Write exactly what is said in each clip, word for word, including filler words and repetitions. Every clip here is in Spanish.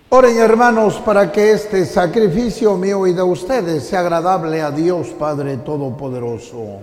Oren, hermanos, para que este sacrificio mío y de ustedes sea agradable a Dios Padre Todopoderoso.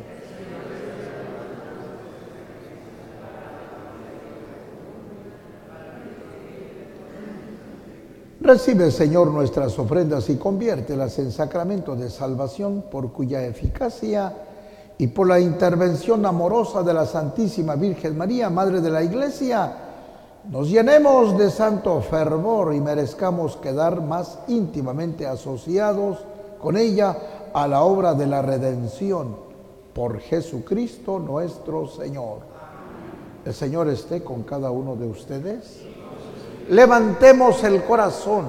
Recibe, Señor, nuestras ofrendas y conviértelas en sacramento de salvación, por cuya eficacia y por la intervención amorosa de la Santísima Virgen María, Madre de la Iglesia, nos llenemos de santo fervor y merezcamos quedar más íntimamente asociados con ella a la obra de la redención, por Jesucristo nuestro Señor. El Señor esté con cada uno de ustedes. Levantemos el corazón.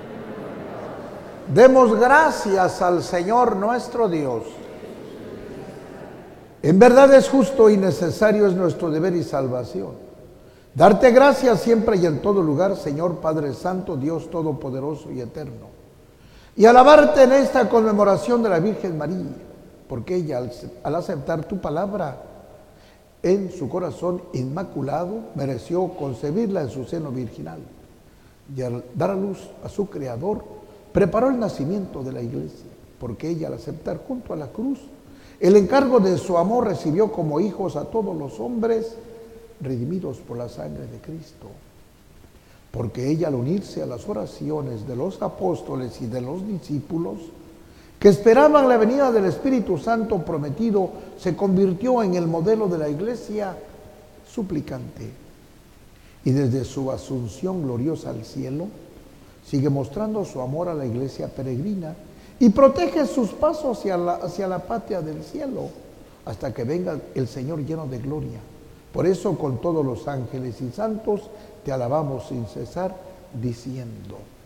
Demos gracias al Señor nuestro Dios. En verdad es justo y necesario, es nuestro deber y salvación darte gracias siempre y en todo lugar, Señor Padre Santo, Dios Todopoderoso y Eterno, y alabarte en esta conmemoración de la Virgen María, porque ella, al, al aceptar tu palabra en su corazón inmaculado, mereció concebirla en su seno virginal, y al dar a luz a su Creador, preparó el nacimiento de la Iglesia, porque ella, al aceptar junto a la cruz el encargo de su amor, recibió como hijos a todos los hombres redimidos por la sangre de Cristo. Porque ella, al unirse a las oraciones de los apóstoles y de los discípulos que esperaban la venida del Espíritu Santo prometido, se convirtió en el modelo de la Iglesia suplicante. Y desde su asunción gloriosa al cielo, sigue mostrando su amor a la Iglesia peregrina y protege sus pasos hacia la, hacia la patria del cielo, hasta que venga el Señor lleno de gloria. Por eso, con todos los ángeles y santos, te alabamos sin cesar, diciendo: